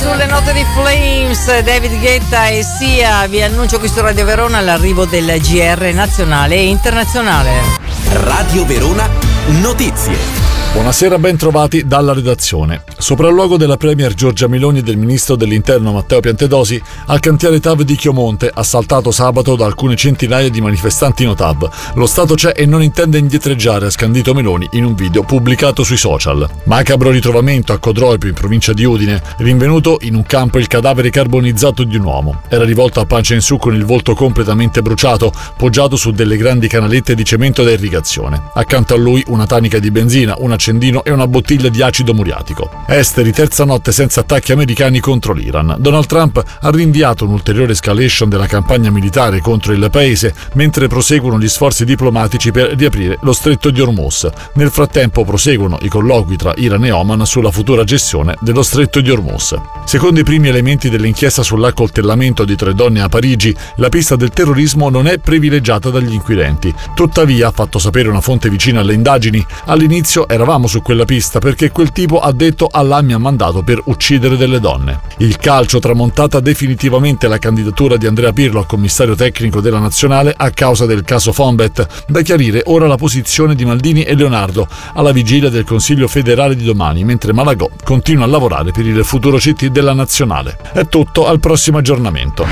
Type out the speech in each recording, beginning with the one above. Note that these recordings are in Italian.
sulle note di Flames, David Guetta e Sia. Vi annuncio qui su Radio Verona l'arrivo del GR nazionale e internazionale. Radio Verona Notizie. Buonasera, ben trovati dalla redazione. Sopralluogo della Premier Giorgia Meloni e del Ministro dell'Interno Matteo Piantedosi al cantiere TAV di Chiomonte, assaltato sabato da alcune centinaia di manifestanti no TAV. Lo Stato c'è e non intende indietreggiare, ha scandito Meloni in un video pubblicato sui social. Macabro ritrovamento a Codroipio, in provincia di Udine, rinvenuto in un campo il cadavere carbonizzato di un uomo. Era rivolto a pancia in su con il volto completamente bruciato, poggiato su delle grandi canalette di cemento da irrigazione. Accanto a lui una tanica di benzina, un accendino e una bottiglia di acido muriatico. Esteri, terza notte senza attacchi americani contro l'Iran. Donald Trump ha rinviato un'ulteriore escalation della campagna militare contro il paese, mentre proseguono gli sforzi diplomatici per riaprire lo stretto di Hormuz. Nel frattempo proseguono i colloqui tra Iran e Oman sulla futura gestione dello stretto di Hormuz. Secondo i primi elementi dell'inchiesta sull'accoltellamento di 3 donne a Parigi, la pista del terrorismo non è privilegiata dagli inquirenti. Tuttavia, ha fatto sapere una fonte vicina alle indagini, all'inizio eravamo su quella pista perché quel tipo ha detto Allah mi ha mandato per uccidere delle donne. Il calcio, tramontata definitivamente la candidatura di Andrea Pirlo a commissario tecnico della nazionale a causa del caso Fonbet. Da chiarire ora la posizione di Maldini e Leonardo alla vigilia del Consiglio federale di domani, mentre Malagò continua a lavorare per il futuro CT della nazionale. È tutto, al prossimo aggiornamento.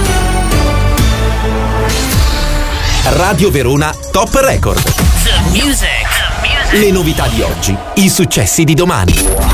Radio Verona Top Record. The music. Le novità di oggi, i successi di domani.